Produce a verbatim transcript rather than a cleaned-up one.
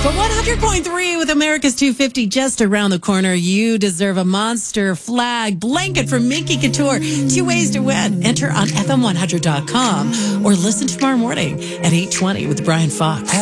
But one hundred point three with America's two fifty just around the corner. You deserve a monster flag blanket from Minky Couture. Two ways to win. Enter on F M one hundred dot com or listen tomorrow morning at eight twenty with Brian Fox.